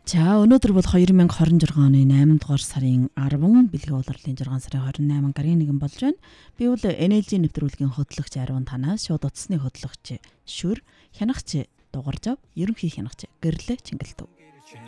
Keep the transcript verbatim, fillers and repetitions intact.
За өнөөдөр бол two thousand twenty-six оны eight дугаар сарын ten бэлэг ууларлын six сарын twenty-eight гарын нэгэн болж байна. Би бол эн эл жи нэвтрүүлгийн хөтлөгч Ариун танаас шууд утасны хөтлөгч Шүр хянагч дугаржав ерөнхий хянагч гэрлээ Чингэлтөв.